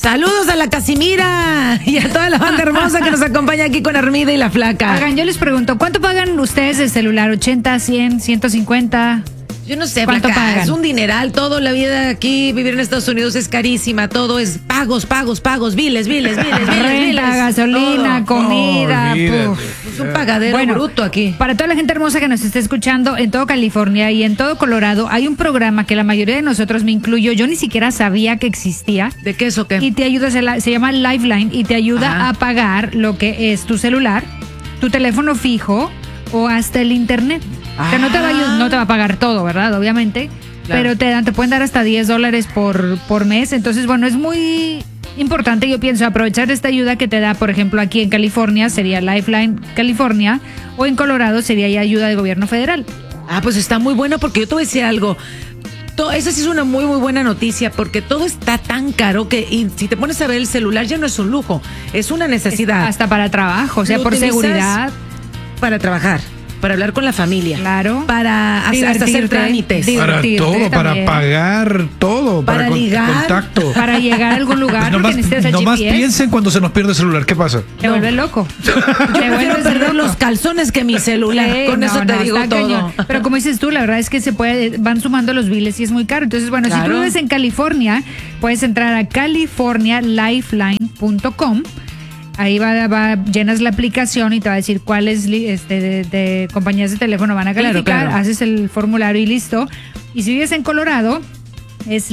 Saludos a la Casimira y a toda la banda hermosa que nos acompaña aquí con Armida y la Flaca. Hagan, yo les pregunto, ¿cuánto pagan ustedes de celular? ¿80, 100, 150? Yo no sé, ¿cuánto Flaca, pagan? es un dineral. Toda la vida aquí, vivir en Estados Unidos es carísima. Todo es pagos, biles. Renta, gasolina, todo. comida. olvídate. Es un pagadero bruto aquí. Para toda la gente hermosa que nos esté escuchando en todo California y en todo Colorado, hay un programa que la mayoría de nosotros, me incluyo, yo ni siquiera sabía que existía. ¿De qué es o qué? Y te ayuda, se llama Lifeline y te ayuda Ajá. a pagar lo que es tu celular, tu teléfono fijo o hasta el internet. O sea, no te va a pagar todo, ¿verdad? Obviamente. Claro. Pero te pueden dar hasta $10 por mes. Entonces, bueno, es muy importante, yo pienso, aprovechar esta ayuda que te da, por ejemplo, aquí en California sería Lifeline California o en Colorado sería ya ayuda del gobierno federal. Ah, pues está muy bueno porque yo te voy a decir algo. Esa sí es una muy buena noticia porque todo está tan caro que y si te pones a ver el celular ya no es un lujo, es una necesidad. Hasta para trabajo, o sea, Lo por utilizas seguridad. Para trabajar, para hablar con la familia. Claro. Para hasta hacer Divertirte, trámites. Para divertirte todo, para también. pagar todo, Para ligar, contacto. Para llegar a algún lugar, Pues porque necesitas el nomás GPS. piensen cuando se nos pierde el celular, ¿qué pasa? Te vuelve loco. Te Prefiero vuelves perder loco. los calzones que mi celular. Sí, Con no, eso te no, digo está todo. cañón. Pero como dices tú, la verdad es que van sumando los biles y es muy caro. Entonces, bueno, si Claro. tú vives en California, puedes entrar a californialifeline.com. Ahí llenas la aplicación y te va a decir cuáles de compañías de teléfono van a calificar. Claro. Haces el formulario y listo. Y si vives en Colorado, es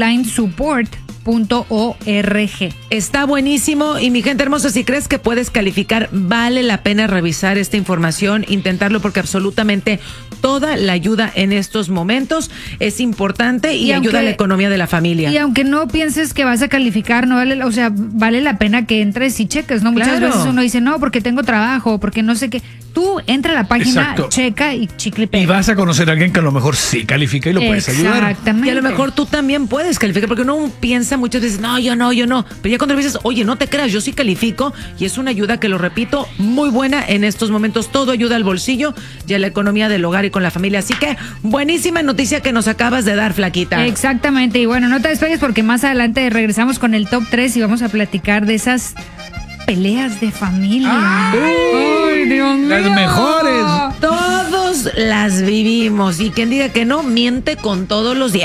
lifelinesupport.org. Está buenísimo y mi gente hermosa, si crees que puedes calificar, vale la pena revisar esta información, intentarlo porque absolutamente toda la ayuda en estos momentos es importante y ayuda a la economía de la familia. Y aunque no pienses que vas a calificar, no vale, o sea, vale la pena que entres y cheques, ¿no? Muchas Claro. veces uno dice, no, porque tengo trabajo, porque no sé qué. Tú entra a la página, Exacto. checa y chicle y pega. Y vas a conocer a alguien que a lo mejor sí califica y lo puedes ayudar. Exactamente. Y a lo mejor tú también puedes calificar, porque uno piensa muchas veces, no, yo no. Pero ya cuando dices, oye, no te creas, yo sí califico, y es una ayuda que, lo repito, muy buena en estos momentos. Todo ayuda al bolsillo y a la economía del hogar y con la familia. Así que, buenísima noticia que nos acabas de dar, Flaquita. Exactamente. Y bueno, no te despegues porque más adelante regresamos con el top 3 y vamos a platicar de esas peleas de familia. ¡Ay, Dios mío! Las mejores. Todos las vivimos, y quien diga que no, miente con todos los días.